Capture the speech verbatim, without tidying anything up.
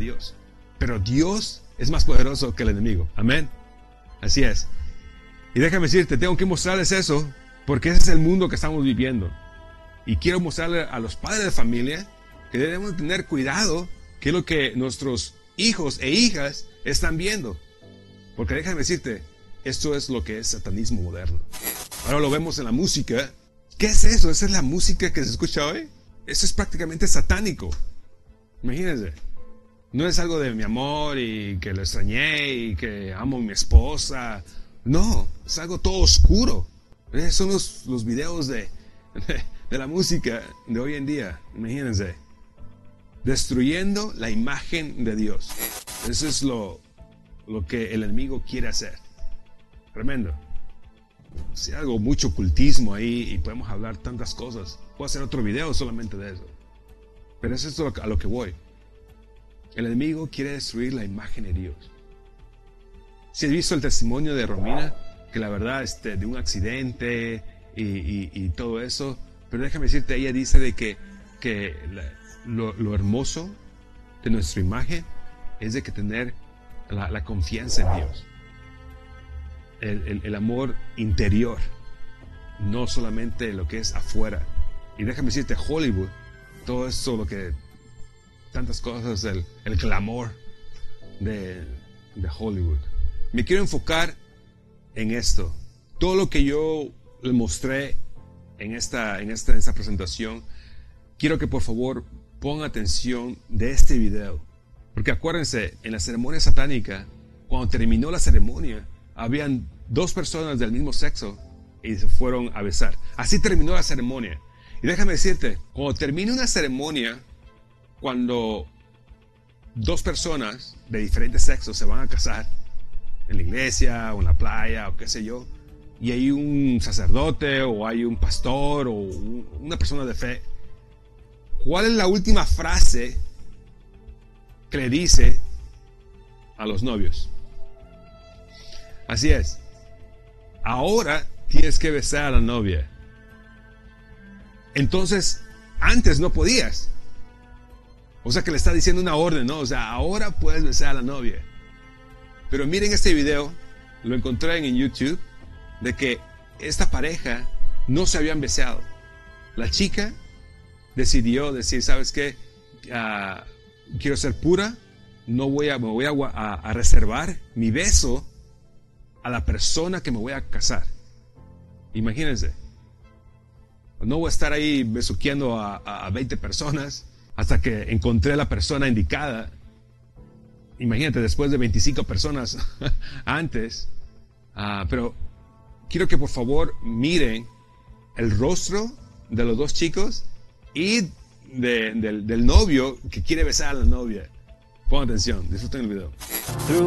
Dios. Pero Dios es más poderoso que el enemigo. Amén. Así es. Y déjame decirte, tengo que mostrarles eso, porque ese es el mundo que estamos viviendo. Y quiero mostrarle a los padres de familia que debemos tener cuidado qué es lo que nuestros hijos e hijas están viendo. Porque déjame decirte, esto es lo que es satanismo moderno. Ahora lo vemos en la música. ¿Qué es eso? ¿Esa es la música que se escucha hoy? Eso es prácticamente satánico. Imagínense. No es algo de mi amor y que lo extrañé y que amo a mi esposa. No, es algo todo oscuro. Esos son los, los videos de, de, de la música de hoy en día. Imagínense. Destruyendo la imagen de Dios. Eso es lo, lo que el enemigo quiere hacer. Tremendo. Si hay algo, mucho ocultismo ahí y podemos hablar tantas cosas. Puedo hacer otro video solamente de eso. Pero eso es a lo que voy. El enemigo quiere destruir la imagen de Dios. Si has visto el testimonio de Romina, que la verdad este, de un accidente y, y, y todo eso, pero déjame decirte, ella dice de que, que la, lo, lo hermoso de nuestra imagen es de que tener la, la confianza en Dios. El, el, el amor interior, no solamente lo que es afuera. Y déjame decirte, Hollywood, todo eso, lo que, tantas cosas, el, el clamor de, de Hollywood. Me quiero enfocar en esto. Todo lo que yo le mostré en esta, en esta, en esta presentación, quiero que por favor pongan atención de este video. Porque acuérdense, en la ceremonia satánica, cuando terminó la ceremonia, habían dos personas del mismo sexo y se fueron a besar. Así terminó la ceremonia. Y déjame decirte, cuando termina una ceremonia, cuando dos personas de diferentes sexos se van a casar, en la iglesia o en la playa o qué sé yo, y hay un sacerdote o hay un pastor o una persona de fe, ¿cuál es la última frase que le dice a los novios? Así es. Ahora tienes que besar a la novia. Entonces, antes no podías. O sea que le está diciendo una orden, ¿no? O sea, ahora puedes besar a la novia. Pero miren este video, lo encontré en YouTube, de que esta pareja no se habían besado. La chica decidió decir, ¿sabes qué? Uh, quiero ser pura, no voy a, me voy a, a, a reservar mi beso a la persona que me voy a casar. Imagínense. No voy a estar ahí besuqueando a, a, a veinte personas hasta que encontré a la persona indicada. Imagínate, después de veinticinco personas antes. Uh, pero quiero que por favor miren el rostro de los dos chicos y de, del, del novio que quiere besar a la novia. Pongan atención, disfruten el video.